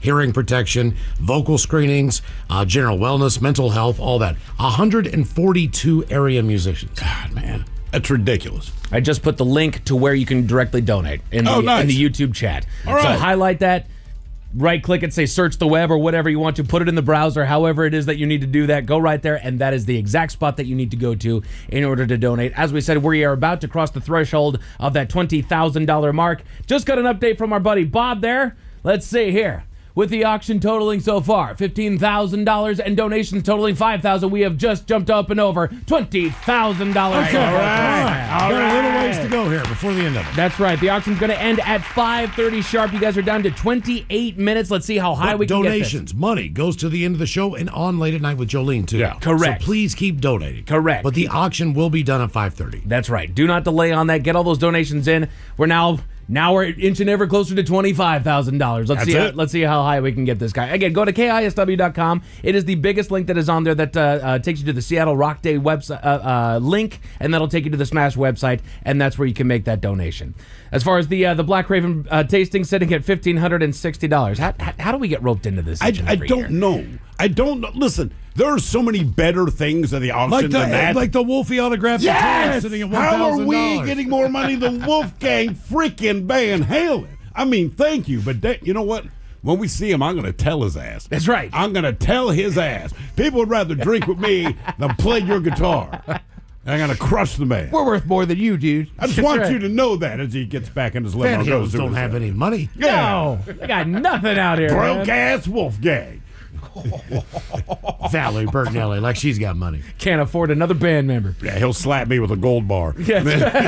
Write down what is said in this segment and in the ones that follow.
hearing protection, vocal screenings, general wellness, mental health, all that. 142 area musicians. God, man. That's ridiculous. I just put the link to where you can directly donate in the YouTube chat. All right. So highlight that, right-click it, say search the web or whatever you want to. Put it in the browser, however it is that you need to do that. Go right there, and that is the exact spot that you need to go to in order to donate. As we said, we are about to cross the threshold of that $20,000 mark. Just got an update from our buddy Bob there. Let's see here. With the auction totaling so far $15,000 and donations totaling $5,000, we have just jumped up and over $20,000. Okay. All right. Got a little ways to go here before the end of it. That's right. The auction's going to end at 5:30 sharp. You guys are down to 28 minutes. Let's see how high we can get this. Donations, money goes to the end of the show and on late at night with Jolene, too. Yeah. Correct. So please keep donating. Correct. But the auction will be done at 5:30. That's right. Do not delay on that. Get all those donations in. Now we're inching ever closer to $25,000. Let's see how high we can get this guy. Again, go to KISW.com. It is the biggest link that is on there that takes you to the Seattle Rock Day website link, and that'll take you to the Smash website, and that's where you can make that donation. As far as the Black Raven tasting, sitting at $1,560. How do we get roped into this? I don't know. I don't know. Listen, there are so many better things at the auction than that. Like the Wolfie autograph. Yes! Sitting at $1,000. How are we getting more money than Wolfgang freaking Van Halen? I mean, thank you, but you know what? When we see him, I'm going to tell his ass. That's right. I'm going to tell his ass. People would rather drink with me than play your guitar. I'm going to crush the man. We're worth more than you, dude. I just want you to know that as he gets back in his limo. Van Halen don't have any money. No, they got nothing out here. Broke-ass Wolfgang. Valerie Bertinelli, like she's got money. Can't afford another band member. Yeah, he'll slap me with a gold bar. Yes.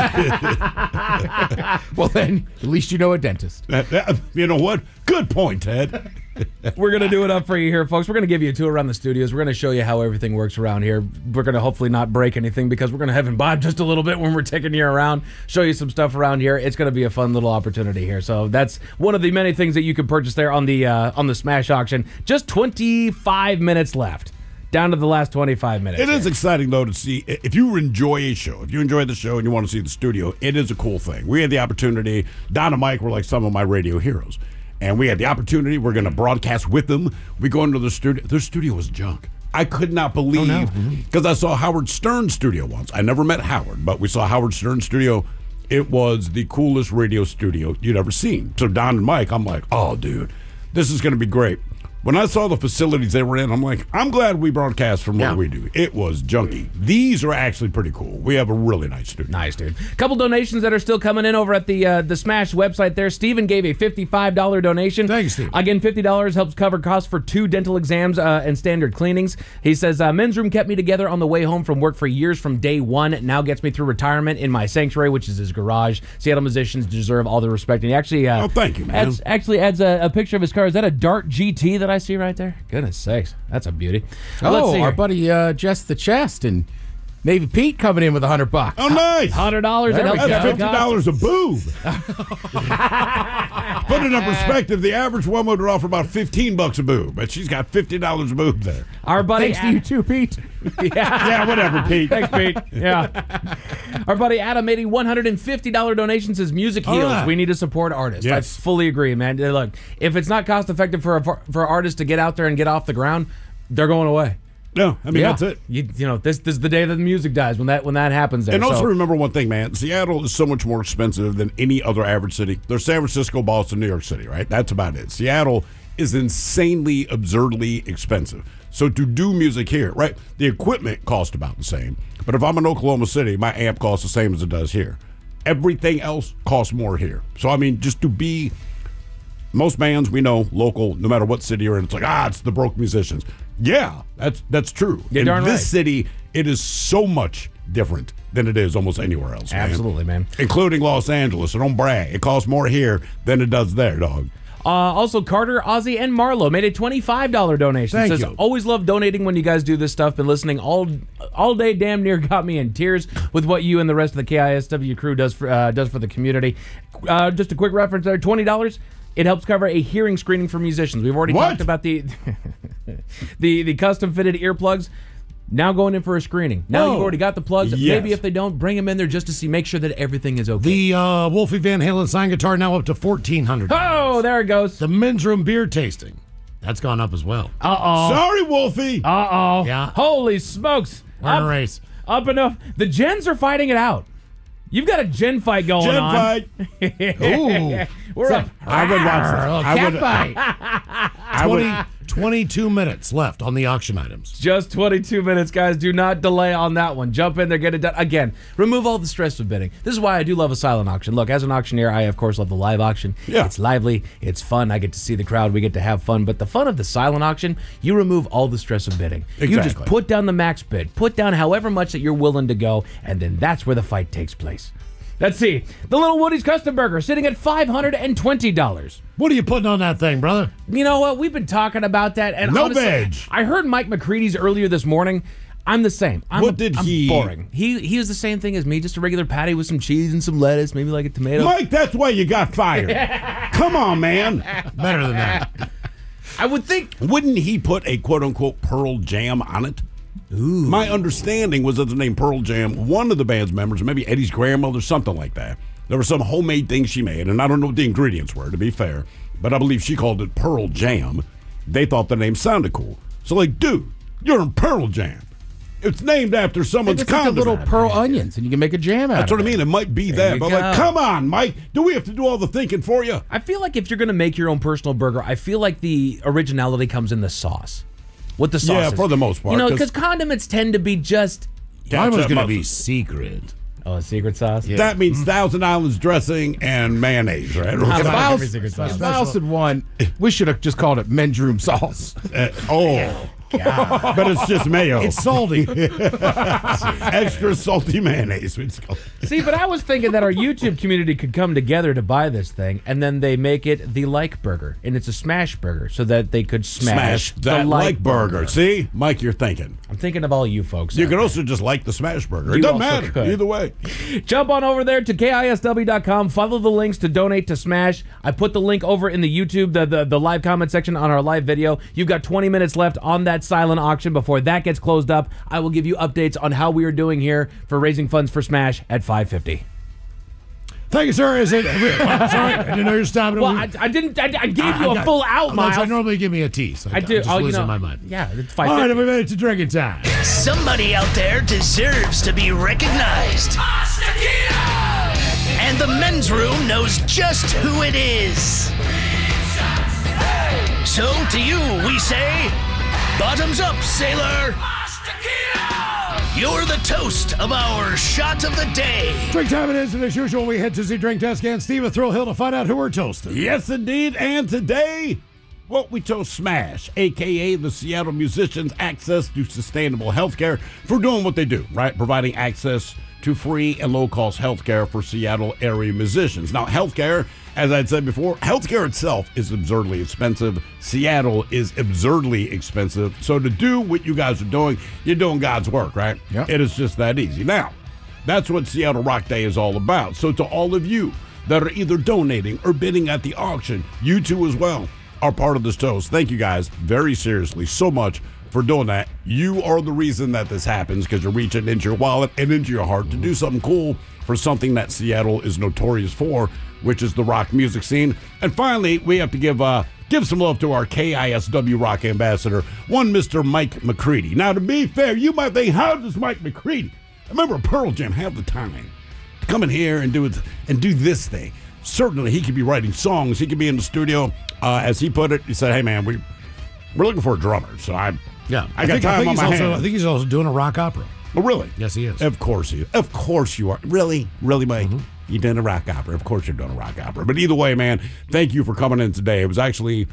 Well, then, at least you know a dentist. You know what? Good point, Ted. We're going to do it up for you here, folks. We're going to give you a tour around the studios. We're going to show you how everything works around here. We're going to hopefully not break anything because we're going to have him bob just a little bit when we're taking you around, show you some stuff around here. It's going to be a fun little opportunity here. So that's one of the many things that you can purchase there on the Smash auction. Just 25 minutes left. Down to the last 25 minutes. It is exciting, though, to see. If you enjoy a show, if you enjoy the show and you want to see the studio, it is a cool thing. We had the opportunity. Don and Mike were like some of my radio heroes. And we had the opportunity. We're going to broadcast with them. We go into the studio. Their studio was junk. I could not believe, because I saw Howard Stern's studio once. I never met Howard, but we saw Howard Stern's studio. It was the coolest radio studio you'd ever seen. So Don and Mike, I'm like, oh, dude, this is going to be great. When I saw the facilities they were in, I'm like, I'm glad we broadcast from what we do. It was junky. These are actually pretty cool. We have a really nice studio. Nice, dude. A couple donations that are still coming in over at the Smash website there. Steven gave a $55 donation. Thanks, Steve. Again, $50 helps cover costs for 2 dental exams and standard cleanings. He says, men's room kept me together on the way home from work for years from day one. Now gets me through retirement in my sanctuary, which is his garage. Seattle musicians deserve all the respect. And he actually thank you, man. adds a picture of his car. Is that a Dart GT that I see right there? Goodness sakes, that's a beauty. Let's see our buddy Jess the Chest and Navy Pete coming in with $100. Oh, nice. $100. That's $50 a boob. Put it in perspective, the average one would offer about $15 a boob, but she's got $50 a boob there. Our buddy, Thanks to you too, Pete. Yeah, whatever, Pete. Thanks, Pete. Yeah. Our buddy Adam made a $150 donation, says music heals. We need to support artists. Yes. I fully agree, man. Look, if it's not cost effective for artists to get out there and get off the ground, they're going away. No, I mean, that's it. You know, this is the day that the music dies when that happens there. And also remember one thing, man. Seattle is so much more expensive than any other average city. There's San Francisco, Boston, New York City, right? That's about it. Seattle is insanely, absurdly expensive. So to do music here, right, the equipment costs about the same. But if I'm in Oklahoma City, my amp costs the same as it does here. Everything else costs more here. So, I mean, just to be... Most bands we know, local, no matter what city you're in, it's like, it's the broke musicians. Yeah, that's true. You're in darn this right. city, it is so much different than it is almost anywhere else. Absolutely, man. Including Los Angeles. So don't brag. It costs more here than it does there, dog. Also, Carter, Ozzy, and Marlo made a $25 donation. Thank Says, you. always love donating when you guys do this stuff. Been listening all day. Damn near got me in tears with what you and the rest of the KISW crew does for the community. Just a quick reference there. $20. It helps cover a hearing screening for musicians. We've already talked about the custom fitted earplugs. Now going in for a screening. Now you've already got the plugs. Yes. Maybe if they don't, bring them in there just to make sure that everything is okay. The Wolfie Van Halen signed guitar now up to $1,400. Oh, there it goes. The men's room beer tasting That's gone up as well. Sorry, Wolfie. Yeah. Holy smokes. We're in a race. Up enough. The gens are fighting it out. You've got a gen fight going Gen on. fight. Ooh. We're up. I would watch that. I would. 22 minutes left on the auction items. Just 22 minutes, guys. Do not delay on that one. Jump in there, get it done. Again, remove all the stress of bidding. This is why I do love a silent auction. Look, as an auctioneer, I, of course, love the live auction. Yeah. It's lively. It's fun. I get to see the crowd. We get to have fun. But the fun of the silent auction, you remove all the stress of bidding. You just Exactly. put down the max bid. Put down however much that you're willing to go, and then that's where the fight takes place. Let's see. The Little Woody's Custom Burger sitting at $520. What are you putting on that thing, brother? You know what? We've been talking about that. And No honestly, veg. I heard Mike McCready's earlier this morning. I'm the same. I'm he- boring. He was the same thing as me, just a regular patty with some cheese and some lettuce, maybe like a tomato. Mike, that's why you got fired. Come on, man. Better than that. I would think. Wouldn't he put a quote-unquote Pearl Jam on it? Ooh. My understanding was that the name Pearl Jam, one of the band's members, maybe Eddie's grandmother, something like that. There were some homemade things she made, and I don't know what the ingredients were, to be fair, but I believe she called it Pearl Jam. They thought the name sounded cool. So, like, dude, you're in Pearl Jam. It's named after someone's It's like the condiment. little pearl onions, and you can make a jam out That's of what I it. mean. It might be that, you but go. like, come on, Mike. Do we have to do all the thinking for you? I feel like if you're going to make your own personal burger, I feel like the originality comes in the sauce. What the sauce Yeah, is. for the most part, You know, 'cause- because condiments tend to be just. Mine was Ketchup, going to be mustard. secret. Oh, a secret sauce? Yeah. That means Thousand Islands dressing and mayonnaise, right? Not If about I every was, secret sauce. if I was in one, we should have just called it men's room sauce. But it's just mayo. It's salty. extra salty mayonnaise. It's called. See, but I was thinking that our YouTube community could come together to buy this thing, and then they make it the like burger, and it's a smash burger, so that they could smash, that the like burger. See, Mike, you're thinking. I'm thinking of all you folks. You out can there. also just like the smash burger. It You doesn't also matter could. either way. Jump on over there to KISW.com. Follow the links to donate to Smash. I put the link over in the YouTube, the live comment section on our live video. You've got 20 minutes left on that silent auction. Before that gets closed up, I will give you updates on how we are doing here for raising funds for Smash at 550. Thank you, sir. Sorry, I didn't know you were stopping. Well, I didn't. I gave you a full out, Miles. I Miles. normally give me a tease. I do. I'm just Oh, you losing know. my mind. Yeah, it's All right, 550. everybody, it's drinking time. Somebody out there deserves to be recognized. And the men's room knows just who it is. So to you, we say, bottoms up, sailor. You're the toast of our shot of the day. Drink time it is, and as usual, we head to the drink desk and Steve Thrill Hill to find out who we're toasting. Yes, indeed. And today, well, we toast Smash, a.k.a. the Seattle musicians' access to sustainable health care for doing what they do, right? Providing access to free and low-cost health care for Seattle area musicians. Now, health care, as I'd said before, health care itself is absurdly expensive. Seattle is absurdly expensive. So to do what you guys are doing, you're doing God's work, right? Yep. It is just that easy. Now, that's what Seattle Rock Day is all about. So to all of you that are either donating or bidding at the auction, you too as well are part of this toast. Thank you guys very seriously so much for doing that. You are the reason that this happens because you're reaching into your wallet and into your heart to do something cool for something that Seattle is notorious for, which is the rock music scene. And finally, we have to give some love to our KISW rock ambassador, one Mr. Mike McCready. Now, to be fair, you might think, how does Mike McCready, I remember Pearl Jam, have the time to come in here and do this thing? Certainly, he could be writing songs. He could be in the studio. As he put it, he said, hey, man, we're looking for a drummer. So I got time on my hands. I think he's also doing a rock opera. Oh, really? Yes, he is. Of course he is. Of course you are. Really, Mike? You're doing a rock opera. Of course you're doing a rock opera. But either way, man, thank you for coming in today. It was actually,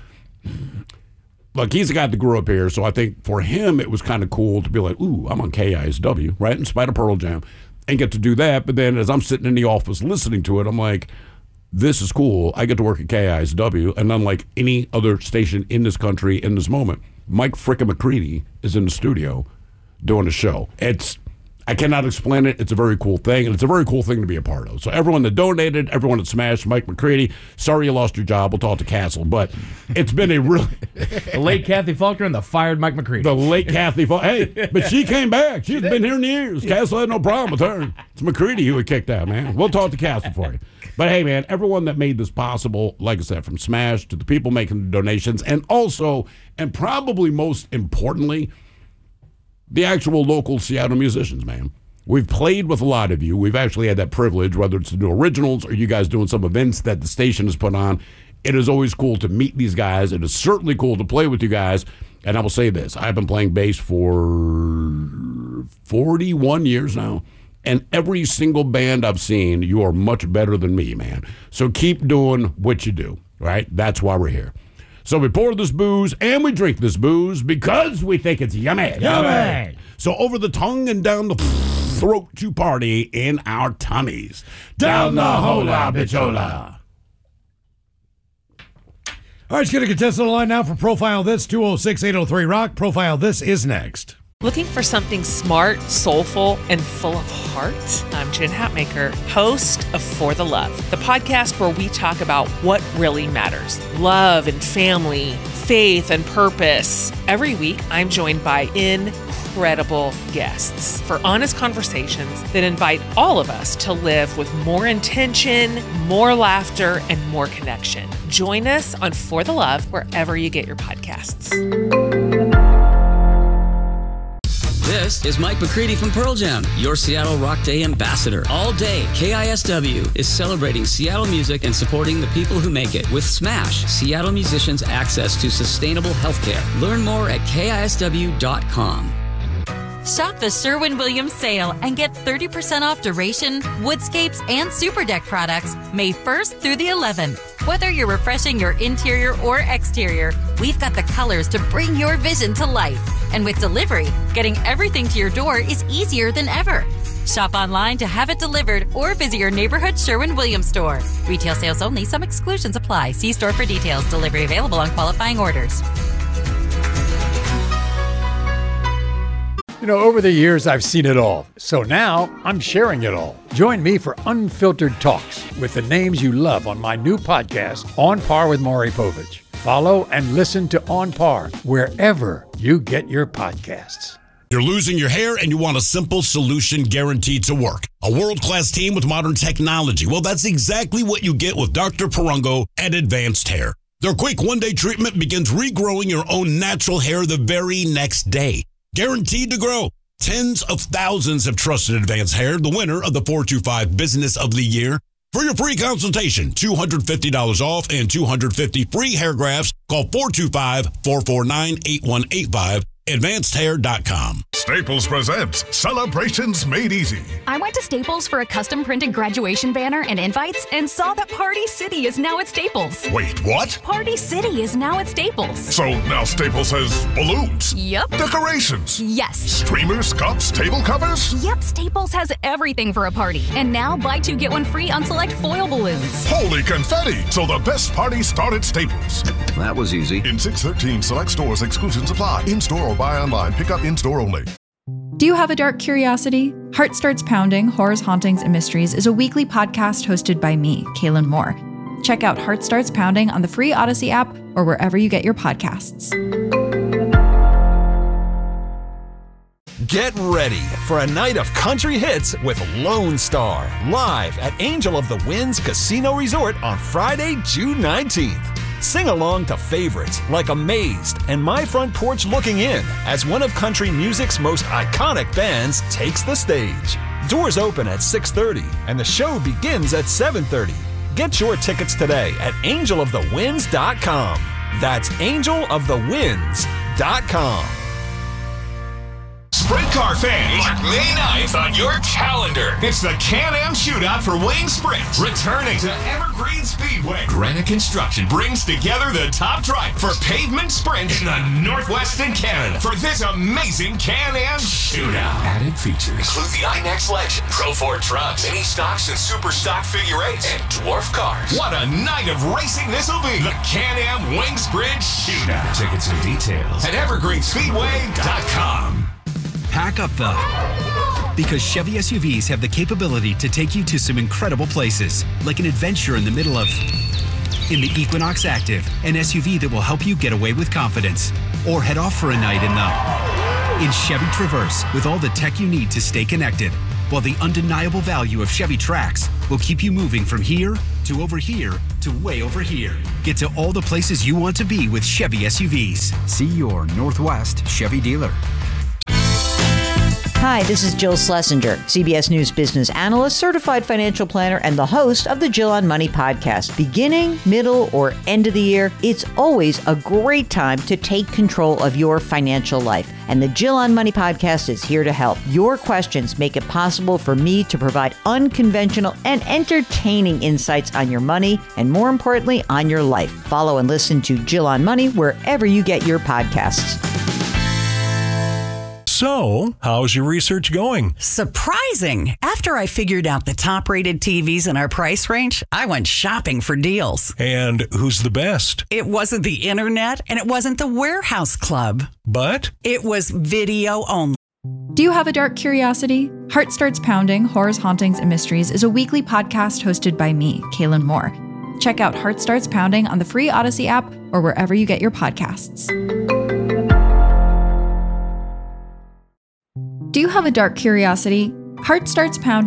look, he's the guy that grew up here, so I think for him it was kind of cool to be like, ooh, I'm on KISW, right? In spite of Pearl Jam, and get to do that. But then as I'm sitting in the office listening to it, I'm like, this is cool. I get to work at KISW, and unlike any other station in this country in this moment, Mike frickin' McCready is in the studio doing a show. I cannot explain it. It's a very cool thing, and it's a very cool thing to be a part of. So everyone that donated, everyone that smashed, Mike McCready, sorry you lost your job. We'll talk to Castle, but it's been a really... The late Kathy Faulkner and the fired Mike McCready. The late Kathy Hey, but she came back. She's been here in years. Castle had no problem with her. It's McCready who had kicked out, man. We'll talk to Castle for you. But hey, man, everyone that made this possible, like I said, from Smash to the people making the donations, and also, and probably most importantly, the actual local Seattle musicians, man. We've played with a lot of you. We've actually had that privilege, whether it's to do originals or you guys doing some events that the station has put on. It is always cool to meet these guys. It is certainly cool to play with you guys. And I will say this, I've been playing bass for 41 years now. And every single band I've seen, you are much better than me, man. So keep doing what you do, right? That's why we're here. So we pour this booze and we drink this booze because we think it's yummy. Yummy. So over the tongue and down the throat to party in our tummies. Down the hola, bichola. All right, let's get a contestant on the line now for Profile This, 206-803-ROCK. Profile This is next. Looking for something smart, soulful, and full of heart? I'm Jen Hatmaker, host of For the Love, the podcast where we talk about what really matters. Love and family, faith and purpose. Every week, I'm joined by incredible guests for honest conversations that invite all of us to live with more intention, more laughter, and more connection. Join us on For the Love wherever you get your podcasts. This is Mike McCready from Pearl Jam, your Seattle Rock Day ambassador. All day, KISW is celebrating Seattle music and supporting the people who make it with Smash, Seattle musicians' access to sustainable healthcare. Learn more at KISW.com. Shop the Sherwin-Williams sale and get 30% off Duration, Woodscapes, and Super Deck products May 1st through the 11th. Whether you're refreshing your interior or exterior, we've got the colors to bring your vision to life. And with delivery, getting everything to your door is easier than ever. Shop online to have it delivered or visit your neighborhood Sherwin-Williams store. Retail sales only. Some exclusions apply. See store for details. Delivery available on qualifying orders. You know, over the years, I've seen it all. So now I'm sharing it all. Join me for Unfiltered Talks with the names you love on my new podcast, On Par with Maury Povich. Follow and listen to On Par wherever you get your podcasts. You're losing your hair and you want a simple solution guaranteed to work. A world-class team with modern technology. Well, that's exactly what you get with Dr. Perungo at Advanced Hair. Their quick one-day treatment begins regrowing your own natural hair the very next day. Guaranteed to grow. Tens of thousands have trusted Advanced Hair, the winner of the 425 Business of the Year. For your free consultation, $250 off and 250 free hair grafts. Call 425-449-8185. AdvancedHair.com. Staples presents Celebrations Made Easy. I went to Staples for a custom printed graduation banner and invites and saw that Party City is now at Staples. Wait, what? Party City is now at Staples. So now Staples has balloons? Yep. Decorations? Yes. Streamers, cups, table covers? Yep, Staples has everything for a party. And now buy two, get one free on select foil balloons. Holy confetti! So the best parties start at Staples. That was easy. In 613 select stores, exclusions apply. In-store or buy online. Pick up in-store only. Do you have a dark curiosity? Heart Starts Pounding, Horrors, Hauntings, and Mysteries is a weekly podcast hosted by me, Kaylin Moore. Check out Heart Starts Pounding on the free Odyssey app or wherever you get your podcasts. Get ready for a night of country hits with Lone Star, live at Angel of the Winds Casino Resort on Friday, June 19th. Sing along to favorites like Amazed and My Front Porch Looking In as one of country music's most iconic bands takes the stage. Doors open at 6:30 and the show begins at 7:30. Get your tickets today at angelofthewinds.com. That's angelofthewinds.com. Sprint car fans, mark May 9th on your calendar. It's the Can-Am Shootout for Wing Sprint, returning to Evergreen Speedway. Granite Construction brings together the top drivers for pavement sprint in the Northwestern Canada for this amazing Can-Am Shootout. Added features include the iNext Legend, Pro 4 trucks, mini stocks and super stock figure 8s, and dwarf cars. What a night of racing this will be. The Can-Am Wing Sprint Shootout. Tickets and details at evergreenspeedway.com. Pack up though, because Chevy SUVs have the capability to take you to some incredible places, like an adventure in the middle of... In the Equinox Active, an SUV that will help you get away with confidence, or head off for a night in Chevy Traverse with all the tech you need to stay connected. while the undeniable value of Chevy Trax will keep you moving from here to over here to way over here. Get to all the places you want to be with Chevy SUVs. See your Northwest Chevy dealer. Hi, this is Jill Schlesinger, CBS News business analyst, certified financial planner, and the host of the Jill on Money podcast. Beginning, middle, or end of the year, it's always a great time to take control of your financial life. And the Jill on Money podcast is here to help. Your questions make it possible for me to provide unconventional and entertaining insights on your money, and more importantly, on your life. Follow and listen to Jill on Money wherever you get your podcasts. So, how's your research going? Surprising! After I figured out the top-rated TVs in our price range, I went shopping for deals. And who's the best? It wasn't the internet, and it wasn't the warehouse club. But? It was video only. Do you have a dark curiosity? Heart Starts Pounding, Horrors, Hauntings, and Mysteries is a weekly podcast hosted by me, Kaylin Moore. Check out Heart Starts Pounding on the free Odyssey app or wherever you get your podcasts. Do you have a dark curiosity? Heart Starts Pounding